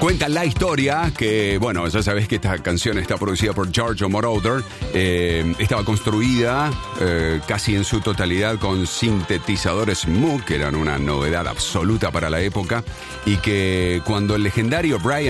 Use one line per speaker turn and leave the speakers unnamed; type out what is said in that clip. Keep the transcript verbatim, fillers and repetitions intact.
Cuenta la historia que, bueno, ya sabés que esta canción está producida por Giorgio Moroder. Eh, estaba construida eh, casi en su totalidad con sintetizadores Moog, que eran una novedad absoluta para la época, y que cuando el legendario Brian